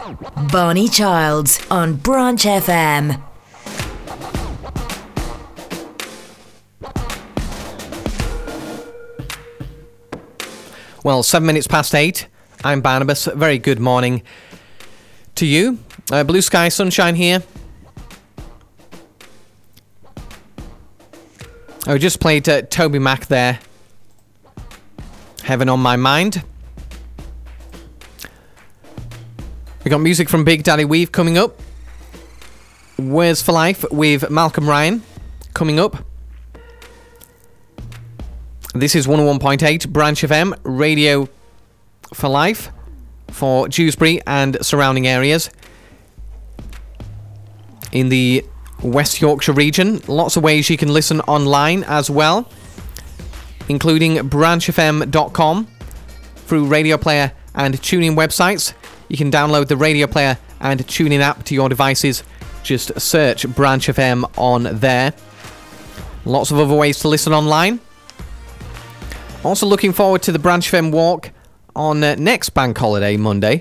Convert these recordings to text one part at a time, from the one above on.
Barney Childs on Branch FM. Well, 7 minutes past 8. I'm Barnabas. Very good morning to you. Blue sky, sunshine here. I just played Toby Mac there. Heaven on My Mind. We got music from Big Daddy Weave coming up. Words for Life with Malcolm Ryan coming up. This is 101.8 Branch FM, Radio for Life for Dewsbury and surrounding areas. In the West Yorkshire region, lots of ways you can listen online as well, including branchfm.com through Radio Player and TuneIn websites. You can download the Radio Player and TuneIn app to your devices. Just search Branch FM on there. Lots of other ways to listen online. Also looking forward to the Branch FM walk on next bank holiday, Monday,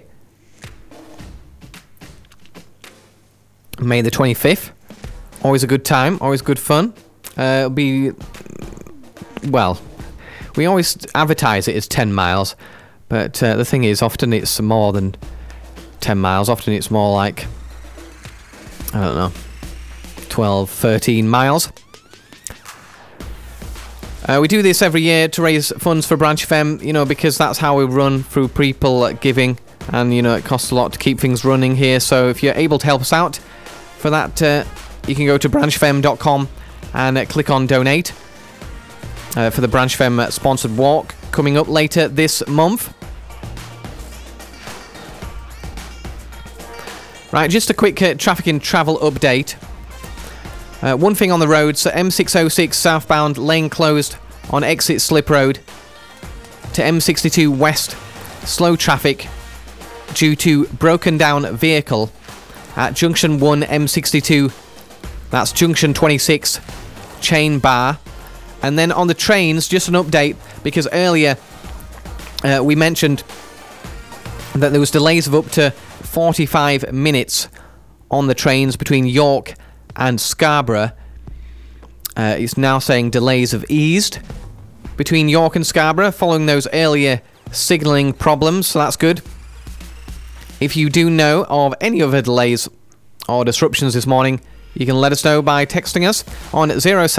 May the 25th. Always a good time, always good fun. It'll be, well, we always advertise it as 10 miles, but the thing is, often it's more than 10 miles. Often it's more like, I don't know, 12, 13 miles. We do this every year to raise funds for Branch FM, because that's how we run, through people giving, and, it costs a lot to keep things running here. So if you're able to help us out for that, you can go to branchfm.com and click on donate for the Branch FM sponsored walk coming up later this month. Right, just a quick traffic and travel update. One thing on the roads, M606 southbound lane closed on exit Slip Road to M62 west, slow traffic due to broken down vehicle at junction 1 M62, that's junction 26, chain bar. And then on the trains, just an update, because earlier we mentioned that there was delays of up to 45 minutes on the trains between York and Scarborough. It's now saying delays have eased between York and Scarborough following those earlier signalling problems, so that's good. If you do know of any other delays or disruptions this morning, you can let us know by texting us on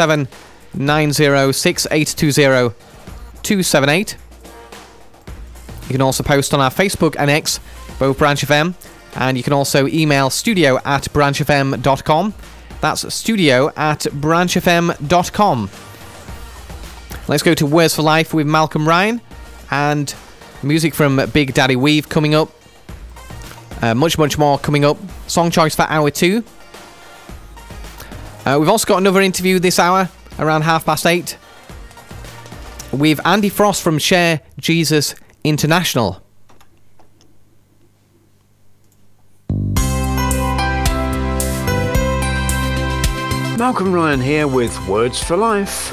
07906820278. You can also post on our Facebook and X, both Branch FM, and you can also email studio@branchfm.com. That's studio@branchfm.com. Let's go to Words for Life with Malcolm Ryan and music from Big Daddy Weave coming up. Much more coming up. Song choice for hour 2. We've also got another interview this hour around 8:30 with Andy Frost from Share Jesus International. Malcolm Ryan here with Words for Life.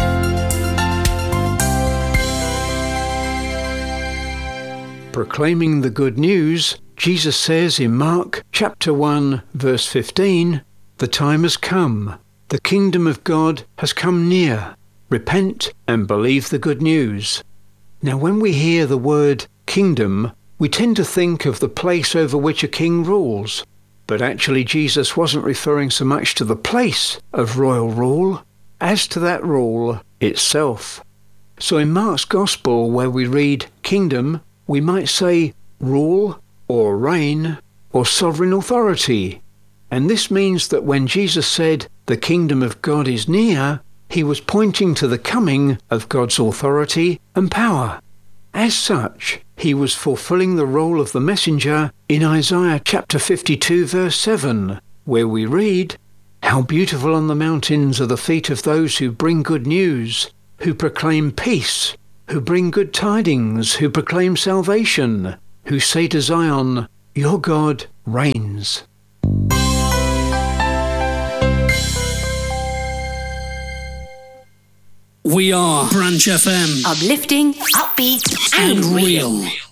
Proclaiming the good news, Jesus says in Mark chapter 1 verse 15, "The time has come. The kingdom of God has come near. Repent and believe the good news." Now when we hear the word kingdom, we tend to think of the place over which a king rules. But actually Jesus wasn't referring so much to the place of royal rule as to that rule itself. So in Mark's Gospel, where we read kingdom, we might say rule or reign or sovereign authority. And this means that when Jesus said the kingdom of God is near, he was pointing to the coming of God's authority and power. As such, he was fulfilling the role of the messenger in Isaiah chapter 52 verse 7, where we read, "How beautiful on the mountains are the feet of those who bring good news, who proclaim peace, who bring good tidings, who proclaim salvation, who say to Zion, your God reigns." We are Branch FM. Uplifting, upbeat, and real.